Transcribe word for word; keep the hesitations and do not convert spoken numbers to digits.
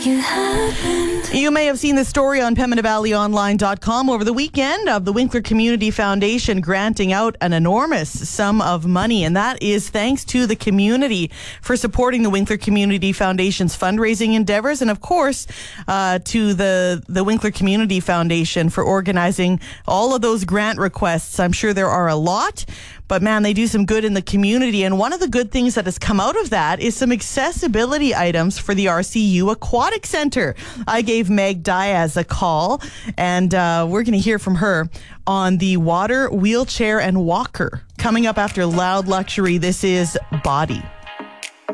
You may have seen the story on Pembina Valley Online dot com over the weekend of the Winkler Community Foundation granting out an enormous sum of money, and that is thanks to the community for supporting the Winkler Community Foundation's fundraising endeavors, and of course uh, to the, the Winkler Community Foundation for organizing all of those grant requests. I'm sure there are a lot, but man, they do some good in the community. And one of the good things that has come out of that is some accessibility items for the R C U Aquatic Center. I gave Meg Diaz a call, and uh, we're going to hear from her on the water, wheelchair, and walker. Coming up after Loud Luxury, this is Body.